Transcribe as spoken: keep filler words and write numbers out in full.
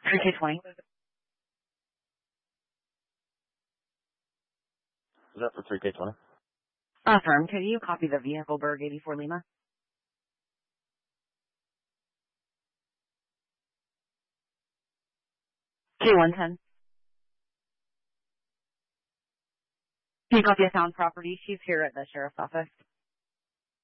three K twenty. Is that for three K twenty? Affirm. Could you copy the vehicle Berg eighty-four Lima? K one ten. Can you copy a found property? She's here at the sheriff's office.